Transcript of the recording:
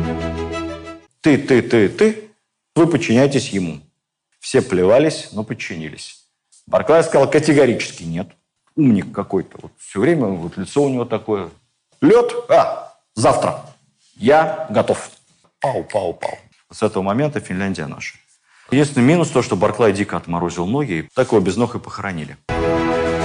Ты. Вы подчиняетесь ему. Все плевались, но подчинились. Барклай сказал категорически нет. Умник какой-то. Вот все время вот лицо у него такое. Лед? Завтра. Я готов. Пау. С этого момента Финляндия наша. Единственный минус то, что Барклай дико отморозил ноги, и так его без ног и похоронили.